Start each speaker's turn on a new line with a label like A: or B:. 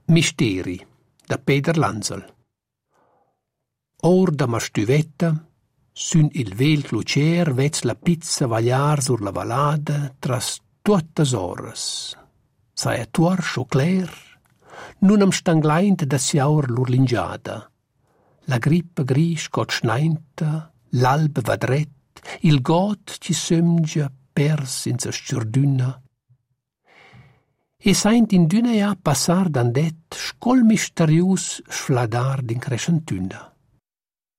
A: Misteri da Peter Lanzel. Or da ma stuvetta, sün il vel clucer vez la pizza vagliar sur la valada tras tuottas oras. Sai a tuor scho cler, nun am stangleint da siaur l'urlingiada. La grippa gris got schneinta, l'alb vadret, il got ci sömgia pers in sa stürdüna. E saint in düna ja passar dandet scol misterius sfladar din crescentüna.